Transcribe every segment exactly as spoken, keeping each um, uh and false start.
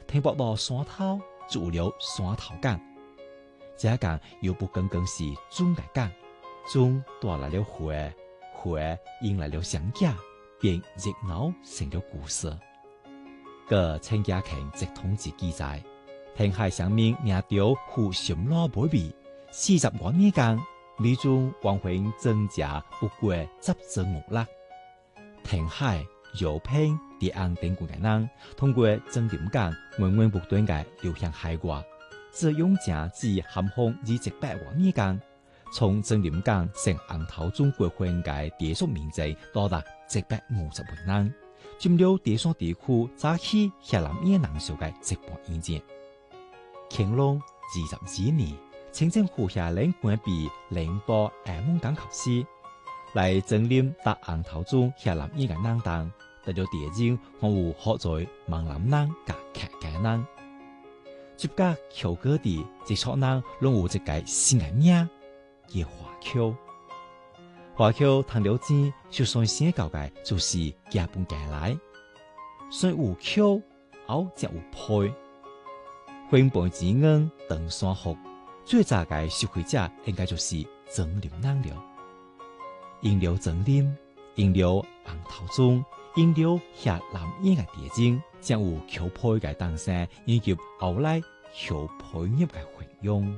聽北到山頭就有了山頭港，這港又不僅僅是種嘅港，種帶來了花，花引來了商家，便熱鬧成了故事。個陳家強直統治記載，填海上面名條湖上老妹妹，四十多年間，每種黃昏增加不過十隻五粒。填海油品啲安定國嘅人，通過整點港源源不斷嘅流向海外，只用正至含風二十八多年間，從整點港成紅頭中國混嘅地屬面積多達一百五十萬人，佔了地上地區早期越南越人數嘅一半以上。乾隆二十二年，清政府下令關閉寧波愛夢港口市，來整理大紅頭中越南越嘅人當，得到地精和有學在閩南人甲客家人，接甲橋各地接觸人攏有一個新嘅名，叫華僑。華僑談了錢，就算寫教嘅就是家本家來，雖有橋，後則有配。分配之恩登山學，最早嘅受惠者應該就是曾林人了。因了曾林，因了紅頭中，因了越南人嘅地精，將有橋配嘅當聲，以及後來橋配業嘅運用。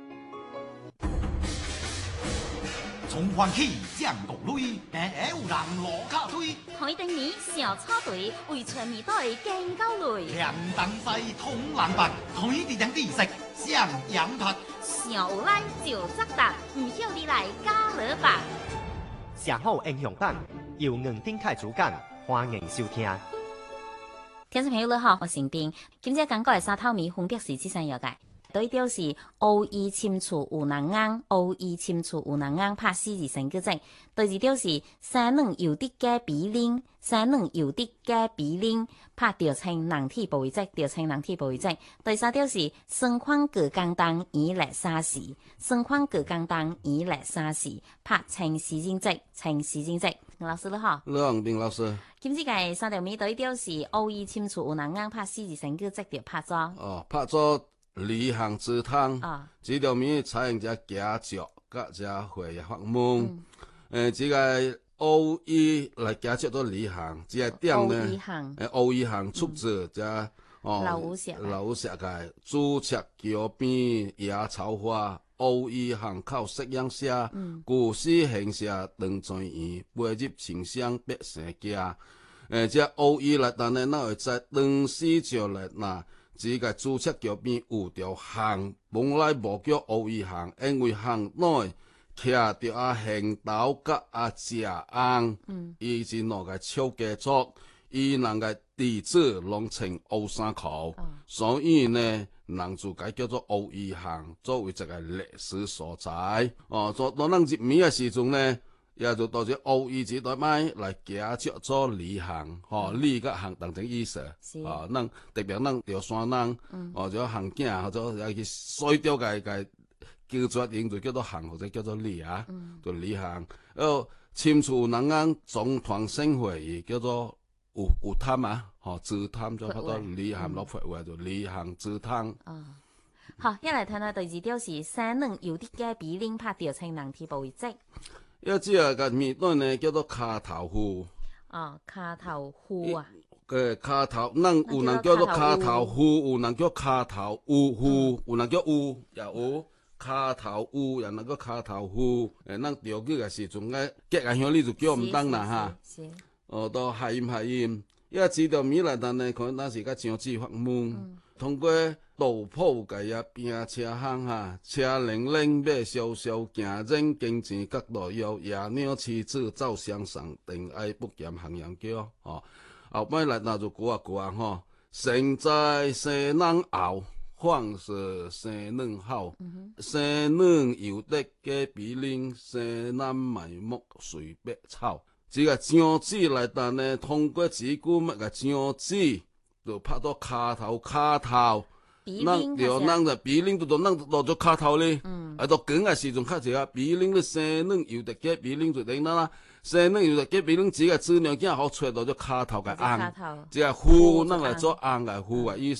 從歡喜將國類，平下有人落卡推。 海頂面小草堆，為全面隊更高類。 兩東西通南北，海地兩地食上羊塔。 上有來就則達，唔曉你來加勒白。 上好英雄版，由硬頂開主講，歡迎收聽。 聽眾朋友你好，我是丁。今朝講過嘅沙頭米分別是幾聲有嘅。對調是歐意침추有人硬，歐意침추有人硬拍四字成句啫。對二調是三兩有啲嘅比零，三兩有啲嘅比零拍調稱人體部位啫，調稱人體部位啫。第三調是雙框各簡單以嚟三時，雙框各簡單以嚟三時拍稱時間啫，稱時間啫。老師你好， 梁斌老師。 今次嘅三條米對調是歐意침추有人硬拍四字成句啫，調拍咗。 哦，拍咗。離行之湯， 啊， 這條麵採用隻夾腳，甲隻花葉發夢。誒，這個歐意來夾腳都離行，這個點呢？歐意行，誒，歐意行出自隻哦，老五石，老五石嘅朱雀橋邊野草花，歐意行靠適應下，故事形下當全園，背入情商百姓家。誒，這歐意來，但係那會在當時就來嗱。這個朱雀橋邊有條巷，本來無叫歐意巷，因為巷內徛着啊行道甲啊石甕，以前那個超家族，伊人個地址攏稱歐山口，嗯、所以呢，人就改叫做歐意巷，作為一個歷史所在。哦，做當人入面嘅時陣呢。也就到咗歐意字代買來夾著做離行，吼，離個行當成意思，哦，咱特別咱條山人，哦，就行徑或者也去衰掉個個叫做形就叫做行或者叫做離啊，就離行。哦，침추人啱總團生活亦叫做有有貪啊，吼，自貪就叫做離行落佛話就離行自貪。 好，一嚟睇下第二條是三兩有啲嘅比零拍調稱人體部位積。 一隻啊個麵段呢叫做卡頭糊。 哦，卡頭糊啊。 誒，卡頭，咱有人叫做卡頭糊，有人叫卡頭烏糊，有人叫烏也有卡頭烏，又能叫卡頭糊。誒，咱調句嘅時陣嘅結個鄉里就叫唔當啦哈。是。哦，到下音下音，一知道米來但呢，可能當時個長子發夢，通過。道鋪個呀邊車行哈，車零零馬蕭蕭行人經前角度有野鳥妻子走相送，定愛不嫌行人叫吼。後擺來那就過啊過啊吼，身在西南後，方是西南好，西南有得嘅比鄰，西南埋木隨白草。這個章子來但呢，通過字句乜個章子，就拍到卡頭卡頭。咱就咱就比鄰都到咱落咗卡頭咧，啊到講嘅時陣較濟啊，比鄰咧生卵有得嘅比鄰就等啦，生卵有得嘅比鄰只個質量較好出到咗卡頭嘅紅，只個糊咱來做紅嘅糊嘅意思。